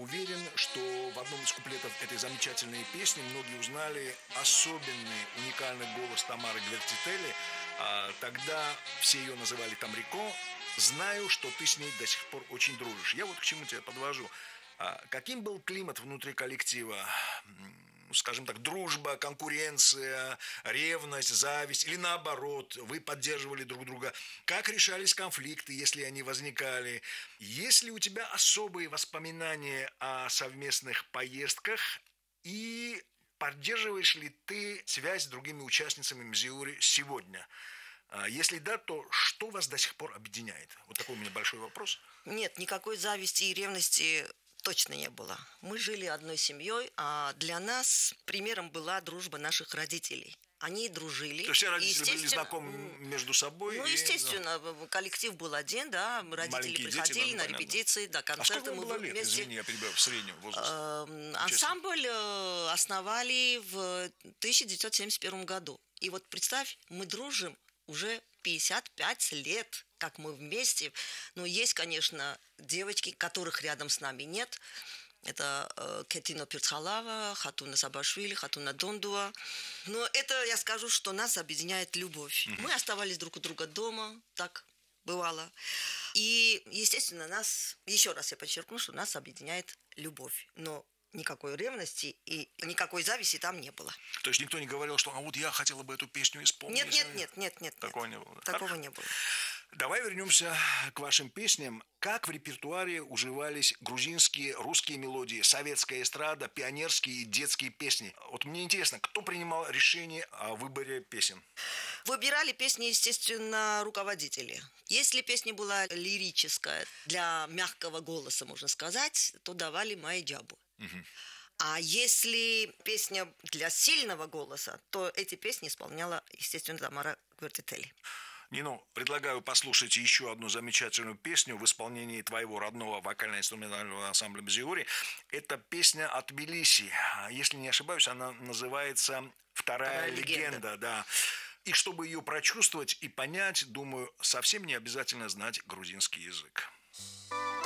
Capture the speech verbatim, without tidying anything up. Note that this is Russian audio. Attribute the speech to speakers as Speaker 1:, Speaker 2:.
Speaker 1: Уверен, что в одном из куплетов этой замечательной песни многие узнали особенный, уникальный голос Тамары Гвертителли. А, тогда все ее называли Тамрико. Знаю, что ты с ней до сих пор очень дружишь. Я вот к чему тебя подвожу. А каким был климат внутри коллектива? М, Скажем так, дружба, конкуренция, ревность, зависть или наоборот, вы поддерживали друг друга? Как решались конфликты, если они возникали? Есть ли у тебя особые воспоминания о совместных поездках? И поддерживаешь ли ты связь с другими участницами Мзиури сегодня? А Если да, то что вас до сих пор объединяет? Вот такой у меня большой вопрос.
Speaker 2: Нет, никакой зависти и ревности точно не было. Мы жили одной семьей, а для нас примером была дружба наших родителей. Они дружили.
Speaker 1: То есть все
Speaker 2: И,
Speaker 1: родители были
Speaker 2: естественно,
Speaker 1: знакомы
Speaker 2: м,
Speaker 1: между собой?
Speaker 2: ну,
Speaker 1: И, да,
Speaker 2: естественно, в- коллектив был один, да, родители
Speaker 1: маленькие дети, да,
Speaker 2: приходили
Speaker 1: ну
Speaker 2: на
Speaker 1: понятно.
Speaker 2: репетиции, да,
Speaker 1: А сколько
Speaker 2: концерты,
Speaker 1: вам
Speaker 2: мы
Speaker 1: было
Speaker 2: вы-
Speaker 1: лет,
Speaker 2: вместе.
Speaker 1: извини, я перебиваю, в среднем возраст
Speaker 2: Эм,
Speaker 1: участия?
Speaker 2: Ансамбль э, основали в тысяча девятьсот семьдесят первом году. И вот представь, мы дружим уже пятьдесят пять лет, как мы вместе. Но есть, конечно, девочки, которых рядом с нами нет. Это э, Кетино Пирцхалава, Хатуна Сабашвили, Хатуна Дондуа. Но это я скажу, что нас объединяет любовь. Мы оставались друг у друга дома, так бывало. И, естественно, нас, еще раз я подчеркну, что нас объединяет любовь. Но никакой ревности и никакой зависти там не было.
Speaker 1: То есть никто не говорил, что а вот я хотела бы эту песню исполнить?
Speaker 2: Нет, нет, нет, нет, нет.
Speaker 1: Такого
Speaker 2: нет.
Speaker 1: не было.
Speaker 2: Такого
Speaker 1: Хорошо.
Speaker 2: не было.
Speaker 1: Давай вернемся к вашим песням. Как в репертуаре уживались грузинские, русские мелодии, советская эстрада, пионерские и детские песни? Вот мне интересно, кто принимал решение о выборе песен?
Speaker 2: Выбирали песни, естественно, руководители. Если песня была лирическая, для мягкого голоса, можно сказать, то давали Майджабу. А если песня для сильного голоса, то эти песни исполняла, естественно, Тамара Гвертителли.
Speaker 1: Нино, предлагаю послушать еще одну замечательную песню в исполнении твоего родного вокально-инструментального ансамбля «Бзиури». Это песня от Тбилиси. Если не ошибаюсь, она называется «Вторая
Speaker 2: Вторая легенда».
Speaker 1: легенда». Да. И чтобы ее прочувствовать и понять, думаю, совсем не обязательно знать грузинский язык.